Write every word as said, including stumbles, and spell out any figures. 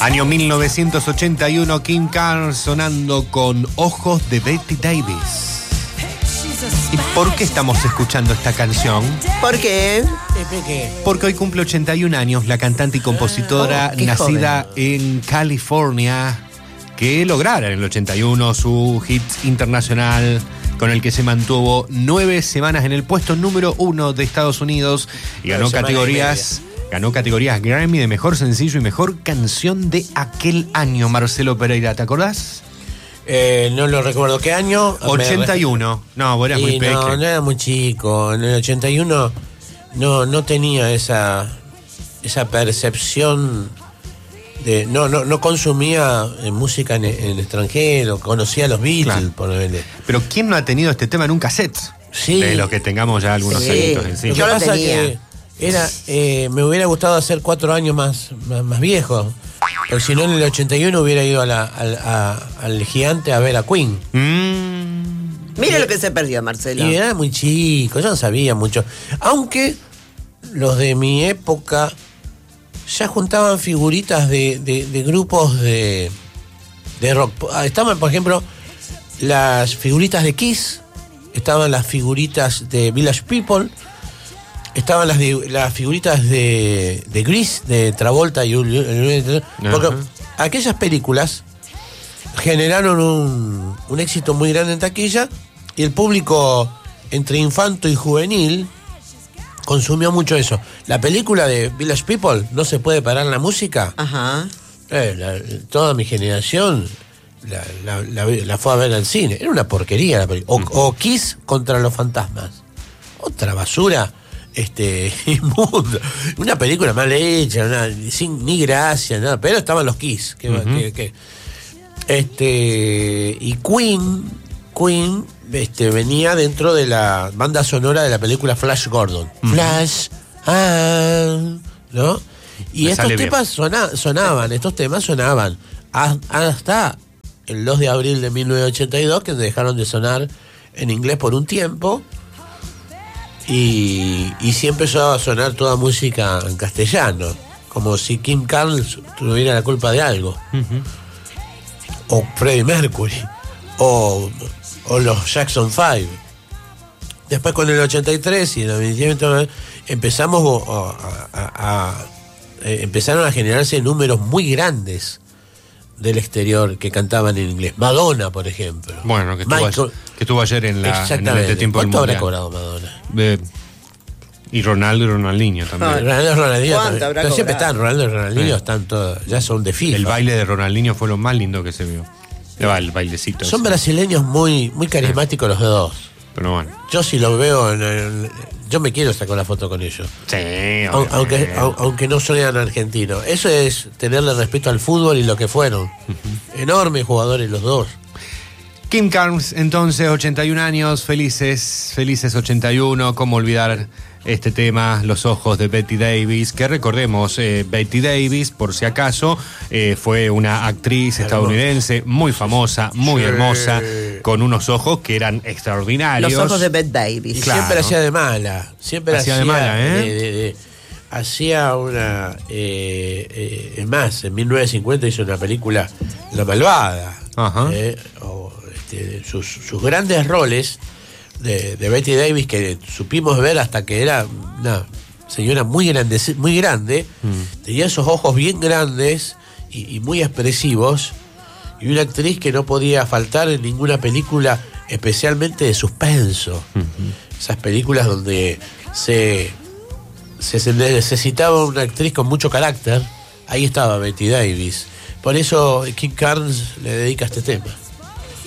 Año mil novecientos ochenta y uno, Kim Carnes sonando con Ojos de Betty Davis. ¿Y por qué estamos escuchando esta canción? ¿Por qué? Porque hoy cumple ochenta y un años la cantante y compositora oh, nacida joven. en California, que lograra en el ochenta y uno su hit internacional con el que se mantuvo nueve semanas en el puesto número uno de Estados Unidos y ganó categorías, ganó categorías Grammy de mejor sencillo y mejor canción de aquel año. Marcelo Pereira, ¿te acordás? Eh, no lo recuerdo. ¿Qué año? ochenta y uno. No, vos eras muy pequeño. No, no era muy chico. En el ochenta y uno no, no tenía esa, esa percepción de. No, no, no consumía música en, en extranjero, conocía a los Beatles, claro. Por ejemplo. Pero ¿quién no ha tenido este tema en un cassette? Sí. De los que tengamos ya algunos sí. añitos encima. Yo lo lo pasa tenía. que era, eh, me hubiera gustado hacer cuatro años más, más, más viejo. Porque si no, en el ochenta y uno hubiera ido a la, a, a, al Gigante a ver a Queen. Mm. Mira lo que se perdió, Marcelo. Y era muy chico, yo no sabía mucho. Aunque los de mi época ya juntaban figuritas de, de, de grupos de, de rock. Estaban, por ejemplo, las figuritas de Kiss, estaban las figuritas de Village People, estaban las, de, las figuritas de, de Grease, de Travolta y porque uh-huh. aquellas películas generaron un, un éxito muy grande en taquilla y el público entre infanto y juvenil consumió mucho eso. La película de Village People, No se puede parar la música. Ajá. Eh, la, toda mi generación la, la, la, la fue a ver al cine. Era una porquería la película. O, uh-huh. o Kiss contra los fantasmas. Otra basura. Este, inmundo. Una película mal hecha, una, sin ni gracia, nada, pero estaban los Kiss. Que, uh-huh. que, que, este, y Queen, Queen este, venía dentro de la banda sonora de la película Flash Gordon. Uh-huh. Flash, ah, ¿no? Y Me estos temas sona, sonaban, estos temas sonaban hasta el dos de abril de mil novecientos ochenta y dos, que dejaron de sonar en inglés por un tiempo. Y, y sí empezó a sonar toda música en castellano, como si Kim Carnes tuviera la culpa de algo. Uh-huh. O Freddie Mercury, o, o los Jackson Five. Después con el ochenta y tres y en el empezamos a, a, a, a, empezaron a generarse números muy grandes del exterior que cantaban en inglés. Madonna, por ejemplo. Bueno, que estuvo, Michael, ayer, que estuvo ayer en, la, en el tiempo del mundial. ¿Cuánto habrá cobrado Madonna? Eh, y Ronaldo y Ronaldinho también. No, Ronaldo y Ronaldinho también. Pero cobrado? Siempre están, Ronaldo y Ronaldinho eh. están todos, ya son de FIFA. El baile de Ronaldinho fue lo más lindo que se vio. El bailecito. Son ese. brasileños muy, muy carismáticos eh. los dos. Pero bueno. Yo si los veo, en el, yo me quiero sacar la foto con ellos. Sí, aunque, aunque no sean argentinos. Eso es tenerle respeto al fútbol y lo que fueron. Uh-huh. Enormes jugadores los dos. Kim Carnes, entonces, ochenta y un años, felices, felices ochenta y uno. ¿Cómo olvidar este tema, Los ojos de Betty Davis? Que recordemos, eh, Betty Davis, por si acaso, eh, fue una actriz estadounidense muy famosa, muy sí. hermosa, con unos ojos que eran extraordinarios. Los ojos de Betty Davis. Y claro. siempre hacía de mala. Siempre hacía, hacía de mala, ¿eh? De, de, de, hacía una... Eh, eh, es más, en mil novecientos cincuenta hizo una película, La Malvada. Ajá. Eh, o, este, sus, sus grandes roles de, de Betty Davis, que supimos ver hasta que era una señora muy grande, muy grande mm. tenía esos ojos bien grandes y, y muy expresivos, y una actriz que no podía faltar en ninguna película, especialmente de suspenso. Mm-hmm. Esas películas donde se, se necesitaba una actriz con mucho carácter, ahí estaba Betty Davis. Por eso Kim Carnes le dedica este tema.